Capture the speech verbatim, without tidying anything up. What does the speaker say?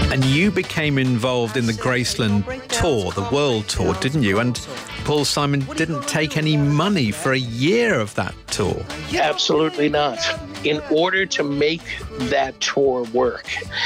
And you became involved in the Graceland tour, the world tour, didn't you? And Paul Simon didn't take any money for a year of that tour. Absolutely not. In order to make that tour work,